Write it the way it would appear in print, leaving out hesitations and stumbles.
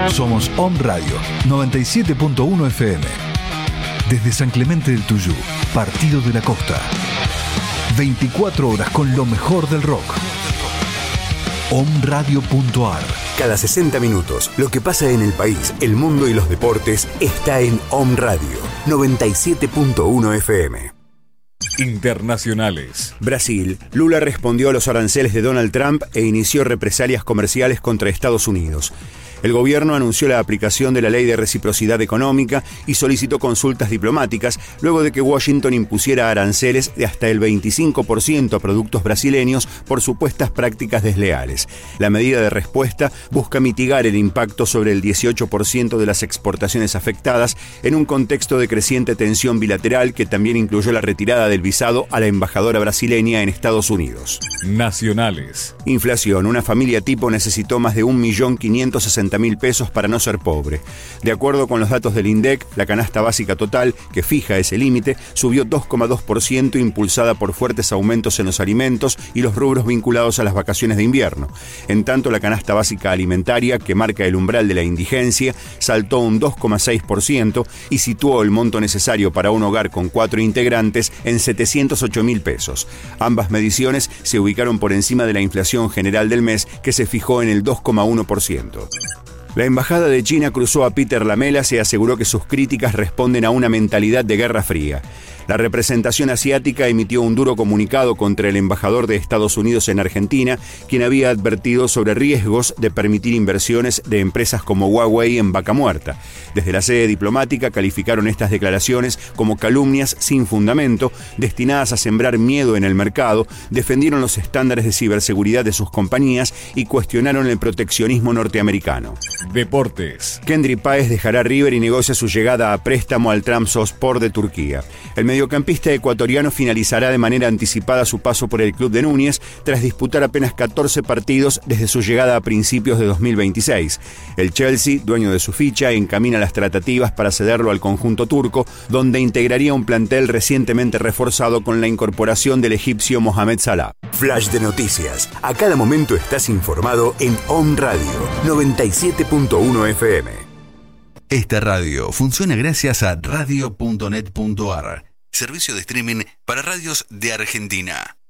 Somos Om Radio 97.1 FM. Desde San Clemente del Tuyú, Partido de la Costa. 24 horas con lo mejor del rock. omradio.ar. Cada 60 minutos, lo que pasa en el país, el mundo y los deportes está en Om Radio 97.1 FM. Internacionales. Brasil. Lula respondió a los aranceles de Donald Trump e inició represalias comerciales contra Estados Unidos. El gobierno anunció la aplicación de la ley de reciprocidad económica y solicitó consultas diplomáticas luego de que Washington impusiera aranceles de hasta el 25% a productos brasileños por supuestas prácticas desleales. La medida de respuesta busca mitigar el impacto sobre el 18% de las exportaciones afectadas en un contexto de creciente tensión bilateral que también incluyó la retirada del visado a la embajadora brasileña en Estados Unidos. Nacionales. Inflación. Una familia tipo necesitó más de 1.560.000 pesos para no ser pobre. De acuerdo con los datos del INDEC, la canasta básica total, que fija ese límite, subió 2,2%, impulsada por fuertes aumentos en los alimentos y los rubros vinculados a las vacaciones de invierno. En tanto, la canasta básica alimentaria, que marca el umbral de la indigencia, saltó un 2,6% y situó el monto necesario para un hogar con 4 integrantes en 708.000 pesos. Ambas mediciones se ubicaron por encima de la inflación general del mes, que se fijó en el 2,1%. La embajada de China cruzó a Peter Lamela y aseguró que sus críticas responden a una mentalidad de Guerra Fría. La representación asiática emitió un duro comunicado contra el embajador de Estados Unidos en Argentina, quien había advertido sobre riesgos de permitir inversiones de empresas como Huawei en Vaca Muerta. Desde la sede diplomática calificaron estas declaraciones como calumnias sin fundamento, destinadas a sembrar miedo en el mercado, defendieron los estándares de ciberseguridad de sus compañías y cuestionaron el proteccionismo norteamericano. Deportes. Kendry Páez dejará River y negocia su llegada a préstamo al Trabzonspor de Turquía. El mediocampista ecuatoriano finalizará de manera anticipada su paso por el club de Núñez tras disputar apenas 14 partidos desde su llegada a principios de 2026. El Chelsea, dueño de su ficha, encamina las tratativas para cederlo al conjunto turco, donde integraría un plantel recientemente reforzado con la incorporación del egipcio Mohamed Salah. Flash de noticias. A cada momento estás informado en Om Radio 97.1 FM. Esta radio funciona gracias a radio.net.ar, servicio de streaming para radios de Argentina.